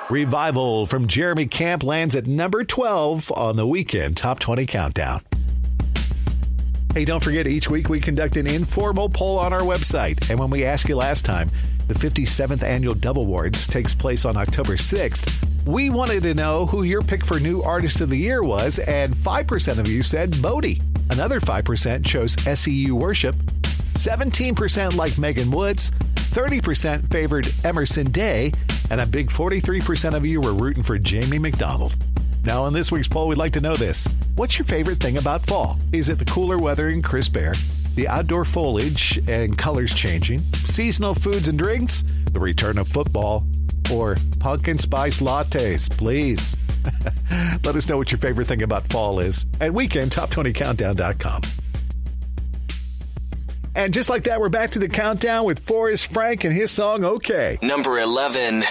Revival from Jeremy Camp lands at number 12 on the Weekend Top 20 Countdown. Hey, don't forget, each week we conduct an informal poll on our website. And when we asked you last time, the 57th Annual Dove Awards takes place on October 6th. We wanted to know who your pick for New Artist of the Year was, and 5% of you said Bodie. Another 5% chose SEU Worship. 17% liked Megan Woods. 30% favored Emerson Day. And a big 43% of you were rooting for Jamie McDonald. Now, on this week's poll, we'd like to know this. What's your favorite thing about fall? Is it the cooler weather and crisp air, the outdoor foliage and colors changing, seasonal foods and drinks, the return of football, or pumpkin spice lattes? Please. Let us know what your favorite thing about fall is at weekendtop20countdown.com. And just like that, we're back to the countdown with Forrest Frank and his song, Okay. Number 11.